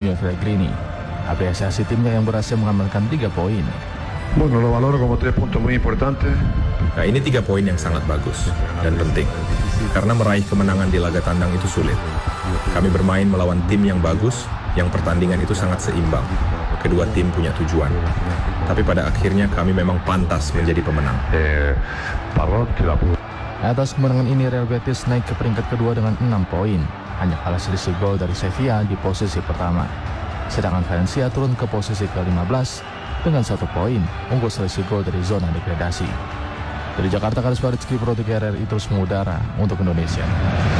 Antonio Pellegrini. Apresiasi timnya yang berhasil mengamankan 3 poin. Bueno, lo valoro como 3 puntos muy importantes. Nah, ini 3 poin yang sangat bagus dan penting. Karena meraih kemenangan di laga tandang itu sulit. Kami bermain melawan tim yang bagus, yang pertandingan itu sangat seimbang. Kedua tim punya tujuan. Tapi pada akhirnya kami memang pantas menjadi pemenang. Atas kemenangan ini Real Betis naik ke peringkat kedua dengan 6 poin. Hanya kalah selisih gol dari Sevilla di posisi pertama. Sedangkan Valencia turun ke posisi ke-15 dengan 1 poin, unggul selisih gol dari zona degradasi. Dari Jakarta, Karis Rizky Pro 3 RRI terus mengudara untuk Indonesia.